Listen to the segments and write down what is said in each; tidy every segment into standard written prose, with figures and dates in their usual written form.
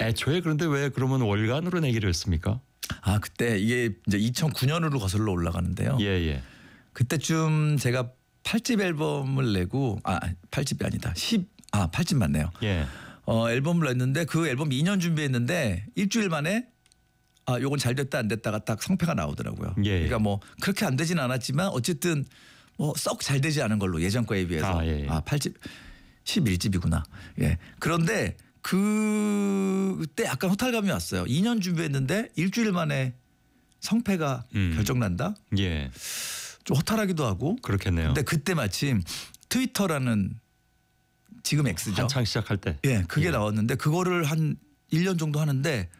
애초에 그런데 왜 그러면 월간으로 내기로 했습니까? 아 그때 이게 이제 2009년으로 거슬러 올라가는데요. 예. 그때쯤 제가 8집 앨범을 내고 8집이 아니다. 8집 맞네요. 예. 앨범을 냈는데 그 앨범 2년 준비했는데 일주일 만에 요건 잘 됐다 안 됐다가 딱 성패가 나오더라고요. 예. 그러니까 뭐 그렇게 안 되진 않았지만 어쨌든 뭐 썩 잘 되지 않은 걸로 예전 거에 비해서. 예. 8집 11집이구나. 예. 그런데 그때 약간 허탈감이 왔어요. 2년 준비했는데 일주일 만에 성패가 결정난다. 예. 좀 허탈하기도 하고. 그렇겠네요. 근데 그때 마침 트위터라는 지금 X죠. 한창 시작할 때. 예, 그게 나왔는데 그거를 한 1년 정도 하는데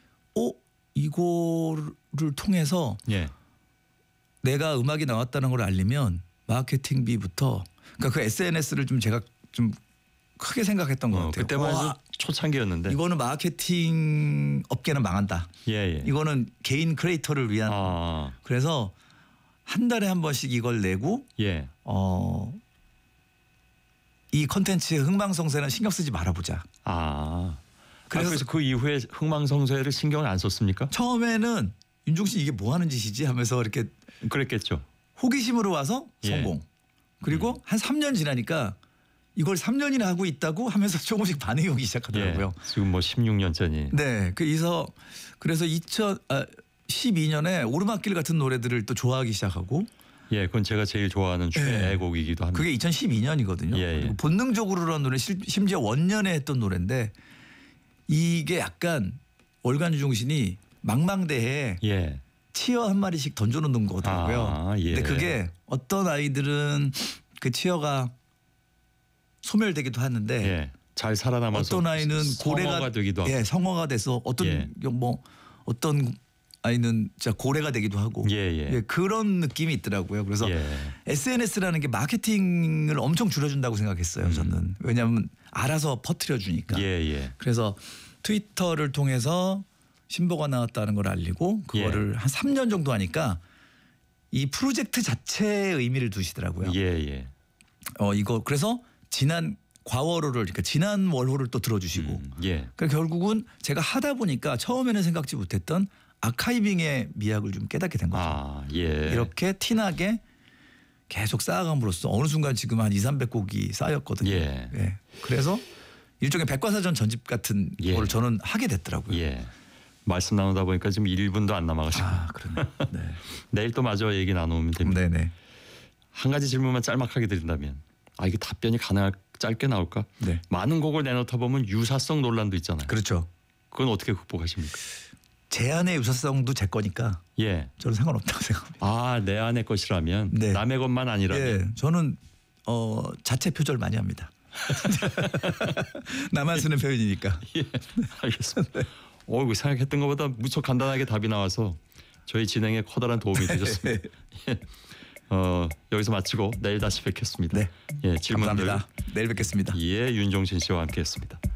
이거를 통해서 예. 내가 음악이 나왔다는 걸 알리면 마케팅비부터 그러니까 그 SNS를 좀 제가 좀 크게 생각했던 것 같아요. 그때만 해도 초창기였는데. 이거는 마케팅 업계는 망한다. 예. 이거는 개인 크리에이터를 위한. 그래서 한 달에 한 번씩 이걸 내고 예. 이 컨텐츠의 흥망성쇠는 신경 쓰지 말아보자. 그래서 그 이후에 흥망성쇠를 신경을 안 썼습니까? 처음에는 윤종신 이게 뭐 하는 짓이지 하면서 이렇게 그랬겠죠. 호기심으로 와서 성공. 예. 그리고 한 3년 지나니까 이걸 3년이나 하고 있다고 하면서 조금씩 반응이 오기 시작하더라고요. 예. 지금 뭐 16년 전이. 네. 그래서 2012년에 오르막길 같은 노래들을 또 좋아하기 시작하고. 예, 그건 제가 제일 좋아하는 최애곡이기도 합니다. 그게 2012년이거든요. 예. 본능적으로라는 노래 심지어 원년에 했던 노래인데 이게 약간 월간 윤종신이 망망대해에 치어 한 마리씩 던져놓는 거더라고요. 예. 근데 그게 어떤 아이들은 그 치어가 소멸되기도 하는데 잘 살아남아서 어떤 아이는 성어가 되기도 하고. 성어가 돼서 어떤 아이는 진짜 고래가 되기도 하고 그런 느낌이 있더라고요. 그래서 SNS라는 게 마케팅을 엄청 줄여준다고 생각했어요. 저는. 왜냐하면 알아서 퍼뜨려 주니까. 그래서 트위터를 통해서 신보가 나왔다는 걸 알리고 그거를 한 3년 정도 하니까 이 프로젝트 자체의 의미를 두시더라고요. 이거 그래서 지난 과월호를 그러니까 지난 월호를 또 들어주시고 그러니까 결국은 제가 하다 보니까 처음에는 생각지 못했던 아카이빙의 미학을 좀 깨닫게 된 거죠. 이렇게 티나게 계속 쌓아감으로써 어느 순간 지금 한 200~300곡이 쌓였거든요. 그래서 일종의 백과사전 전집 같은 걸 저는 하게 됐더라고요. 말씀 나누다 보니까 지금 1분도 안 남아가지고. 그러네. 네. 내일 또 마저 얘기 나누면 됩니다. 네네. 한 가지 질문만 짤막하게 드린다면 이게 답변이 짧게 나올까? 많은 곡을 내놓다 보면 유사성 논란도 있잖아요. 그렇죠. 그건 어떻게 극복하십니까? 제 안의 유사성도 제 거니까 저는 상관없다고 생각합니다. 내 안의 것이라면 남의 것만 아니라면. 저는 자체 표절 많이 합니다. 나만 쓰는 표현이니까. 알겠습니다. 생각했던 것보다 무척 간단하게 답이 나와서 저희 진행에 커다란 도움이 되셨습니다. 여기서 마치고 내일 다시 뵙겠습니다. 질문들. 감사합니다. 내일 뵙겠습니다. 윤종신 씨와 함께했습니다.